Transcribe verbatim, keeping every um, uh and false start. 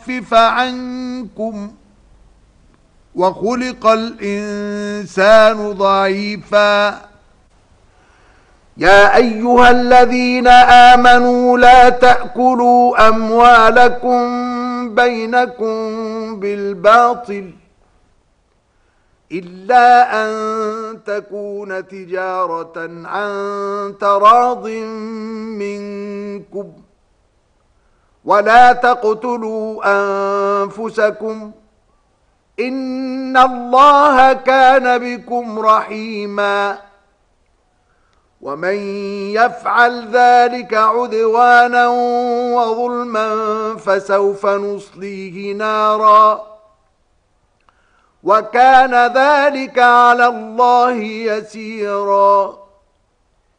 يخفف عنكم وخلق الإنسان ضعيفا يا أيها الذين آمنوا لا تأكلوا أموالكم بينكم بالباطل إلا أن تكون تجارة عن تراض منكم ولا تقتلوا أنفسكم إن الله كان بكم رحيما ومن يفعل ذلك عدوانا وظلما فسوف نصليه نارا وكان ذلك على الله يسيرا